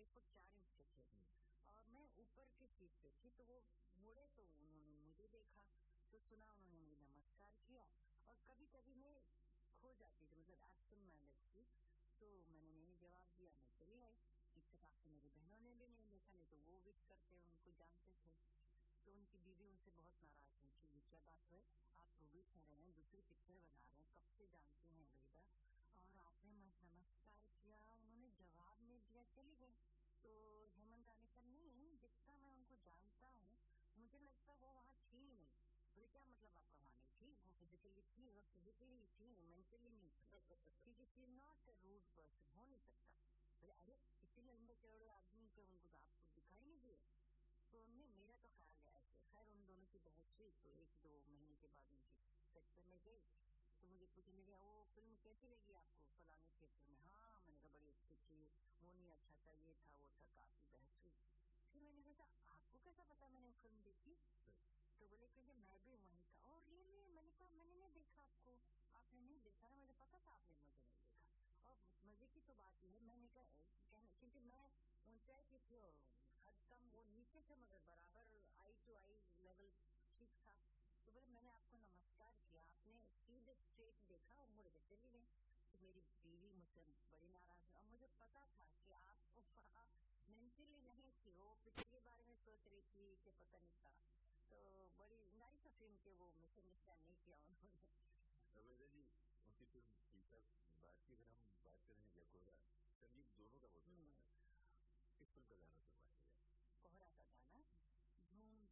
1 foot 4 inch के थे और मैं ऊपर की सीट पे थी, तो वो मुड़े तो उन्होंने मुझे देखा, तो सुना, उन्होंने मुझे नमस्कार किया। और कभी कभी मैं खो जाती थी, मतलब एब्सेंट माइंडेड थी, तो मैंने नहीं जवाब दिया, मैं चली आई। इत्तेफाक से मेरी बहनों ने भी नहीं देखा, नहीं तो वो विश करते, उनको जानते थे। तो उनकी बीवी उनसे बहुत नाराज हुई कि ये क्या बात है, आप प्रोड्यूस कर रहे हैं, दूसरी पिक्चर बना रहे हैं, कब से जानते हैं वेदा, और आपने नमस्कार किया, उन्होंने जवाब नहीं दिया, चली गई। तो हेमंत रानी का नहीं, जितना मैं उनको जानता हूँ, मुझे लगता वो वहाँ थी ही नहीं। बोले क्या मतलब आपका वहाँ नहीं थी? वो फिजिकली थी, वो फिजिकली थी, मेंटली नहीं थी, क्योंकि she is not a rude person, हो नहीं सकता। बोले अरे इतने लंबे चौड़े आदमी के उनको तो आपको दिखाई नहीं दिए। तो हमने, मेरा तो ख्याल है ऐसे। खैर उन दोनों की बहस हुई, तो 1-2 महीने के बाद उनकी सेक्टर में गई, तो मुझे पूछने लगे वो फिल्म कैसी लगी आपको फलाने थिएटर में। हाँ, मैंने कहा बड़ी अच्छी थी, वो नहीं अच्छा था, ये था वो था, काफी बहस हुई। फिर मैंने कहा आपको कैसा पता मैंने फिल्म देखी? तो बोले क्योंकि मैं भी वहीं था। और रियली? मैंने कहा मैंने नहीं देखा आपको। आपने नहीं देखा ना, मुझे पता था आपने मुझे नहीं देखा। और मजे की तो बात है, मैंने कहा क्योंकि मैं ऊंचाई की थी, हद कम वो नीचे थे, मगर बराबर आई टू आई लेवल ठीक था। तो बोले मैंने आपको नमस्कार किया, आपने सीधे स्ट्रेट देखा और मुड़ के चली गई। तो मेरी बीवी मुझसे बड़ी नाराज है, और मुझे पता था कि आपको मेंटली नहीं थी, वो पिक्चर के बारे में सोच रही थी कि पता नहीं था। तो बड़ी नाइस फिल्म के वो मिसअंडरस्टैंड नहीं किया उन्होंने। वेदा जी, उनकी फिल्म बात की, अगर हम बात करें यकोरा,